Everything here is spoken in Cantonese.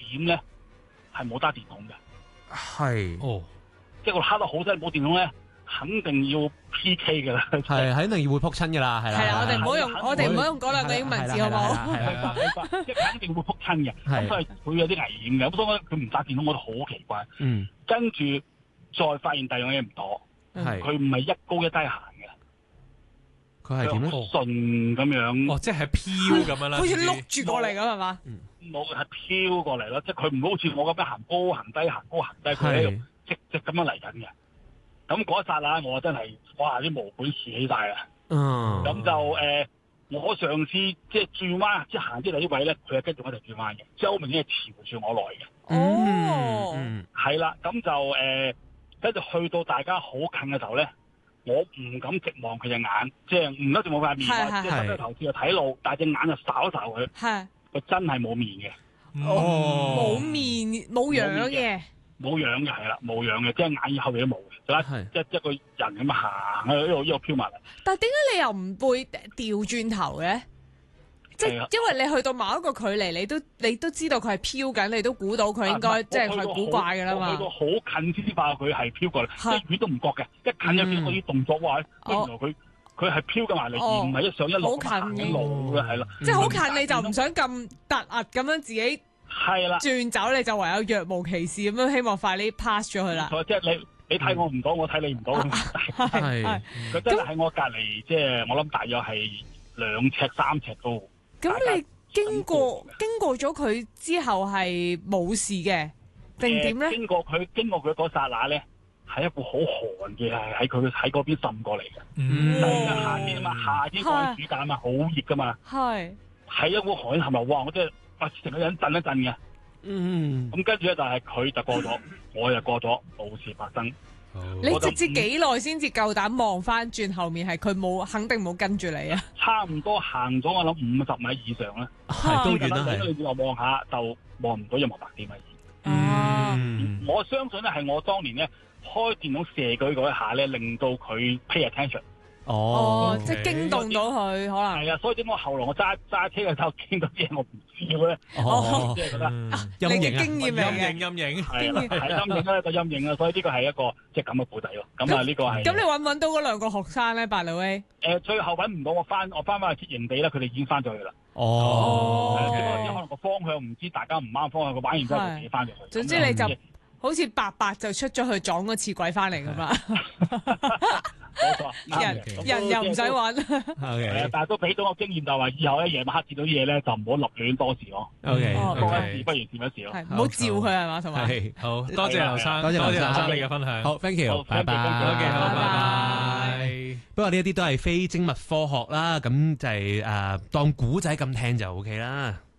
點咧係冇揸電筒嘅。 係哦， 即係我黑得好犀利冇電筒咧，肯定要 PK 㗎啦。 係肯定要會撲親㗎啦，係啦。 係啦，我哋唔好用係我哋唔好用嗰兩個英文字好唔好？ 明白，即係肯定會撲親嘅。咁所以佢有啲危險嘅。咁所以佢唔揸電筒，我覺得好奇怪。 嗯， 跟住再發現第二樣嘢唔妥，佢唔係一高一低行嘅。 佢係點咧？ 順咁樣， 哦，即係飄咁樣啦， 好似碌住過嚟咁係嘛？ 冇係飄過嚟咯，即係佢唔會好似我咁樣行高行低行高行低，佢喺度直咁樣嚟緊嘅。咁嗰一剎那，我真係哇啲毛管豎起晒啦。咁就我上次即係轉彎，即係行啲嚟啲位咧，佢係跟住我哋轉彎嘅，即係好明顯係朝住我來嘅。 哦， 係啦，咁就跟住去到大家好近嘅時候咧，我唔敢直望佢隻眼，即係唔一定冇塊面，即係低頭先睇路，但係隻眼就睄一睄佢，佢真係冇面嘅。 冇面冇樣嘅。 冇樣嘅係啦，冇樣嘅，即係眼耳後面都冇嘅，一個人咁行喺度呢度飄埋嚟。 但係點解你又唔會調轉頭嘅？即係因為你去到某一個距離，你都知道佢係飄緊，你都估到佢應該即係佢古怪㗎啦嘛。 去到好近先知發覺佢係飄過嚟，即係遠都唔覺嘅，一近有見到啲動作哇！原來佢係飄緊埋嚟，而唔係一上一落行緊路嘅，係啦。 即係好近你就唔想咁突兀咁樣自己。 係啦， 轉走你就唯有若無其事咁樣，希望快啲 pass 咗佢啦。 即係你睇我唔到，我睇你唔到。係，佢真係喺我隔離，即係我諗大約係2尺3尺高。 咁你經過咗佢之後係冇事嘅，定點咧？ 經過佢嗰剎那咧，係一股好寒嘅，係喺嗰邊滲過嚟嘅。但係夏天啊嘛，夏天過暑假啊嘛，好熱噶嘛。係一股寒係咪？哇！我真係〜成個人震一震嘅，咁跟住咧就係佢就過咗，我又過咗，冇事發生。 你直至幾耐先至夠膽望翻轉後面係佢肯定冇跟住你啊？ 差唔多行咗我諗50米以上啦， 都遠啦係。 你望下就望唔到任何白點啊！我相信咧係我當年咧開電筒射佢嗰一下咧，令到佢 pay attention。 即係驚動到佢，可能係啊，所以點解後來我揸車嘅時候見到啲嘢我唔知咧？即係覺得你嘅經驗嚟嘅， 陰影係陰影啦，個陰影啦，所以呢個係一個即係咁嘅故仔咯。咁啊，呢個係咁你揾到嗰2個學生咧？by the way， 最後揾唔到，我翻去鐵營地啦，佢哋已經翻咗去啦。可能個方向唔知，大家唔啱方向，佢玩完之後就自己翻咗去。 總之你就好似白就出咗去撞個次鬼翻嚟噶嘛。 冇錯， 人又唔使揾， 但係都俾到我經驗，就話以後咧夜晚黑見到啲嘢咧，就唔好立亂多事咯。多一事不如佔一事咯。 唔好照佢係嘛，同埋好多謝劉生，多謝劉生你嘅分享。 好 ，thank you，拜拜。 好，拜拜。 不過呢一啲都係非精密科學啦，咁就係當古仔咁聽就 OK 啦。